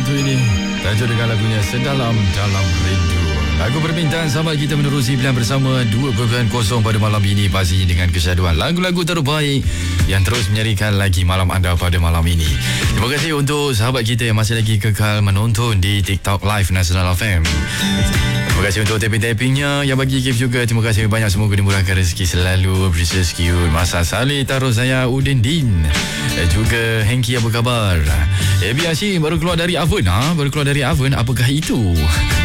satu ini tajuk dengan lagunya Sedalam Dalam Rindu. Lagu permintaan sahabat kita menerusi pilihan bersama 2.0 pada malam ini, pastinya dengan kesyaduan lagu-lagu terbaik yang terus menyaringkan lagi malam anda pada malam ini. Terima kasih untuk sahabat kita yang masih lagi kekal menonton di TikTok Live Nasional FM. Terima kasih untuk tapping-tappingnya yang bagi gift juga. Terima kasih banyak, semoga dimurahkan rezeki selalu. Precious Cute, Masa Salih, Taruh Saya, Udin Din, juga Hengki, apa khabar? Biasi baru keluar dari oven. Baru keluar dari oven, apakah itu?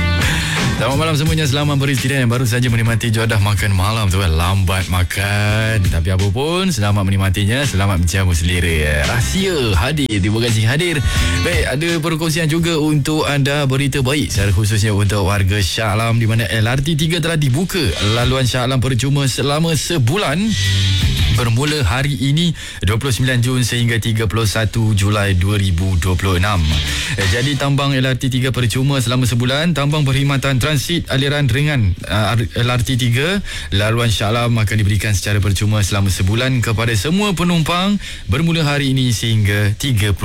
Selamat malam semuanya, selamat beristirahat yang baru saja menikmati juadah makan malam tu. Lambat makan, tapi apa pun selamat menikmatinya, selamat menjamu selera. Rahsia hadir, terima kasih hadir. Baik, ada perkongsian juga untuk anda, berita baik secara khususnya untuk warga Shah Alam, di mana LRT 3 telah dibuka. Laluan Shah Alam percuma selama sebulan bermula hari ini 29 Jun sehingga 31 Julai 2026. Jadi tambang LRT 3 percuma selama sebulan. Tambang perkhidmatan transit aliran ringan LRT 3 laluan Shah Alam akan diberikan secara percuma selama sebulan kepada semua penumpang bermula hari ini sehingga 31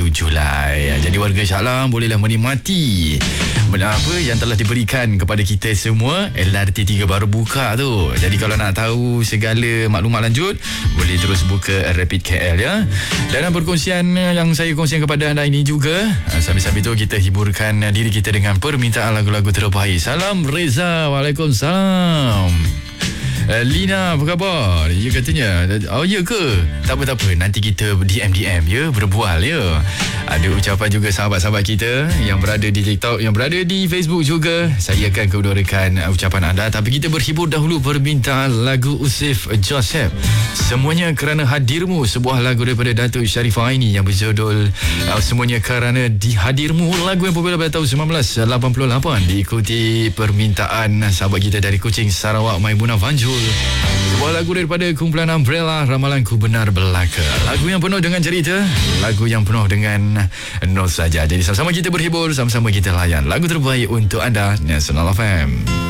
Julai. Jadi warga Shah Alam bolehlah menikmati apa yang telah diberikan kepada kita semua. LRT 3 baru buka tu. Jadi kalau nak tahu segala maklumat lanjut, boleh terus buka Rapid KL ya. Dan perkongsian yang saya kongsikan kepada anda ini juga, sambil-sambil itu kita hiburkan diri kita dengan permintaan lagu-lagu terbaik. Salam Reza, waalaikumsalam. Lina, apa khabar? Ya katanya. Oh ya ke? Tak apa, nanti kita DM ya, berbual ya. Ada ucapan juga sahabat-sahabat kita yang berada di TikTok, yang berada di Facebook juga. Saya akan kemudarkan ucapan anda, tapi kita berhibur dahulu permintaan lagu Usif Joseph, Semuanya Kerana Hadirmu, sebuah lagu daripada Datuk Sharifah Aini yang berjudul Semuanya Kerana Hadirmu. Lagu yang popular pada tahun 1988, diikuti permintaan sahabat kita dari Kuching, Sarawak, Maimunah Vanjul. Sebuah lagu daripada kumpulan Umbrella, Ramalanku Benar Belaka. Lagu yang penuh dengan cerita, lagu yang penuh dengan nostalgia. Jadi sama-sama kita berhibur, sama-sama kita layan lagu terbaik untuk anda, Nasional FM.